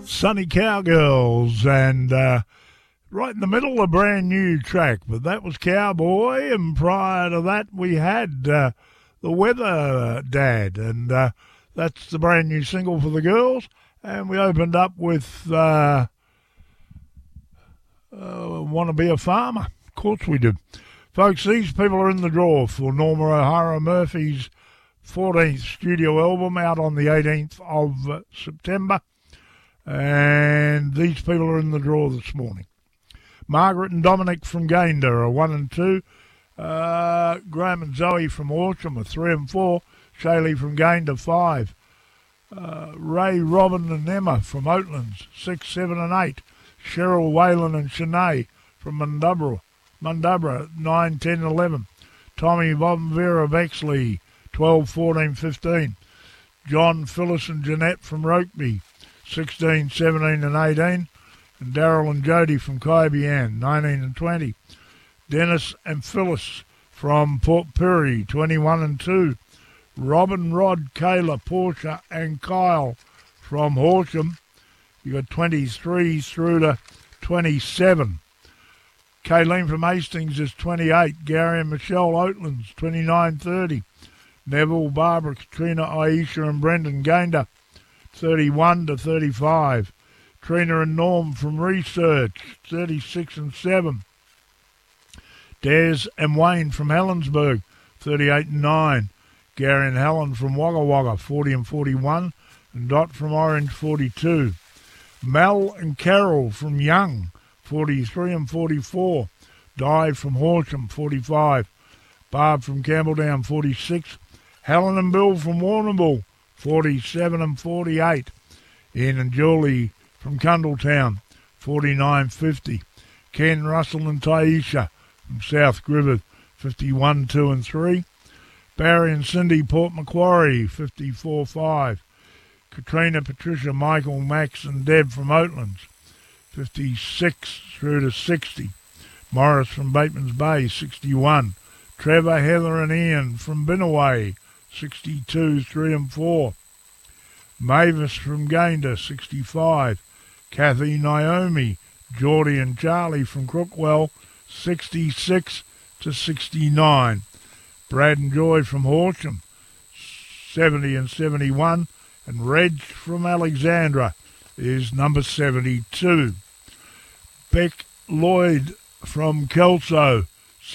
Sunny Cowgirls, and right in the middle, a brand new track, but that was Cowboy, and prior to that we had The Weather Dad, and that's the brand new single for the girls, and we opened up with Want to Be a Farmer. Of course we did. Folks, these people are in the draw for Norma O'Hara Murphy's 14th studio album out on the 18th of September. And these people are in the draw this morning. Margaret and Dominic from Gayndah are 1 and 2. Graham and Zoe from Horsham are 3 and 4. Shaylee from Gayndah 5. Ray, Robin and Emma from Oatlands 6, 7 and 8. Cheryl, Waylon and Shanae from Mundabra 9, 10, 11. Tommy, Bob and Vera Bexley 12, 14, 15. John, Phyllis and Jeanette from Rokeby 16, 17 and 18. And Daryl and Jody from Kaibian 19 and 20. Dennis and Phyllis from Port Pirie 21 and 2. Robin, Rod, Kayla, Portia and Kyle from Horsham. You got 23 through to 27. Kayleen from Hastings is 28. Gary and Michelle Oatlands 29, 30. Neville, Barbara, Katrina, Aisha and Brendan Gayndah 31 to 35. Trina and Norm from Research 36 and 7. Des and Wayne from Helensburgh 38 and 9. Gary and Helen from Wagga Wagga 40 and 41. And Dot from Orange 42. Mel and Carol from Young 43 and 44. Di from Horsham 45. Barb from Campbelldown 46. Helen and Bill from Warrnambool 47 and 48. Ian and Julie from Cundletown 49-50. Ken, Russell and Taisha from South Griffith 51, 2 and 3. Barry and Cindy Port Macquarie 54-5. Katrina, Patricia, Michael, Max and Deb from Oatlands 56 through to 60. Morris from Bateman's Bay 61. Trevor, Heather and Ian from Binnaway 62, 3 and 4. Mavis from Gayndah 65. Kathy, Naomi, Geordie and Charlie from Crookwell 66 to 69. Brad and Joy from Horsham 70 and 71. And Reg from Alexandra is number 72. Beck Lloyd from Kelso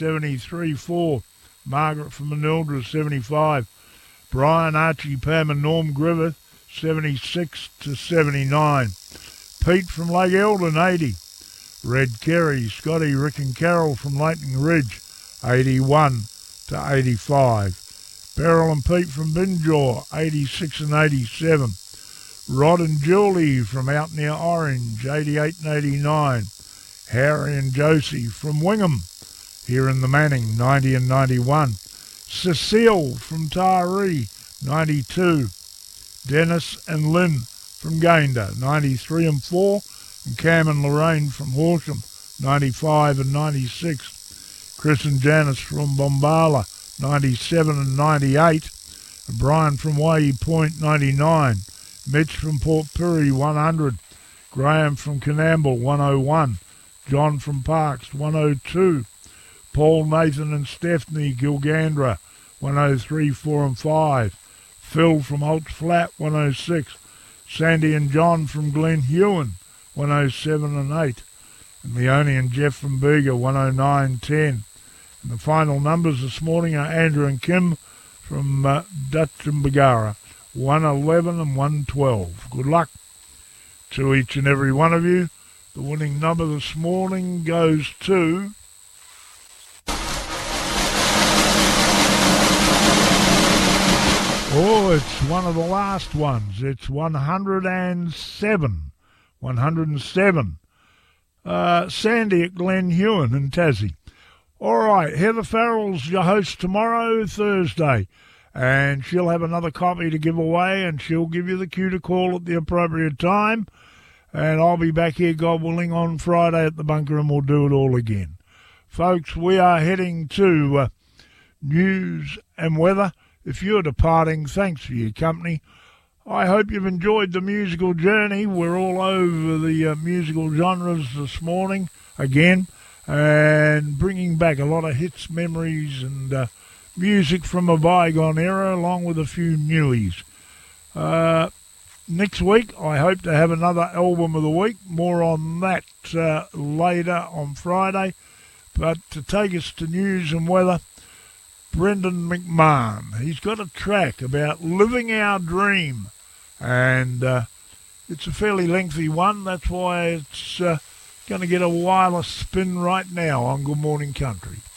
73-4. Margaret from Manildra 75. Brian, Archie, Pam and Norm Griffith 76 to 79. Pete from Lake Eldon 80. Red Kerry, Scotty, Rick and Carol from Lightning Ridge 81 to 85. Beryl and Pete from Binjaw 86 and 87. Rod and Julie from out near Orange 88 and 89. Harry and Josie from Wingham here in the Manning 90 and 91. Cecile from Taree 92. Dennis and Lynn from Gayndah 93 and 4. And Cam and Lorraine from Horsham 95 and 96. Chris and Janice from Bombala 97 and 98. And Brian from Waihee Point 99. Mitch from Port Pirie 100. Graham from Canamble 101. John from Parks 102. Paul, Nathan and Stephanie Gilgandra 103, 4 and 5. Phil from Holt's Flat 106. Sandy and John from Glen Hewen 107 and 8. And Leonie and Jeff from Bega 109, 10. And the final numbers this morning are Andrew and Kim from Dutch and Bagara 111 and 112. Good luck to each and every one of you. The winning number this morning goes to it's one of the last ones. It's 107. 107. Sandy at Glen Hewen in Tassie. All right, Heather Farrell's your host tomorrow, Thursday, and she'll have another copy to give away, and she'll give you the cue to call at the appropriate time. And I'll be back here, God willing, on Friday at the bunker, and we'll do it all again. Folks, we are heading to news and weather. If you're departing, thanks for your company. I hope you've enjoyed the musical journey. We're all over the musical genres this morning again, and bringing back a lot of hits, memories, and music from a bygone era, along with a few newies. Next week, I hope to have another album of the week. More on that later on Friday. But to take us to news and weather, Brendan McMahon. He's got a track about living our dream, and it's a fairly lengthy one. That's why it's going to get a wireless spin right now on Good Morning Country.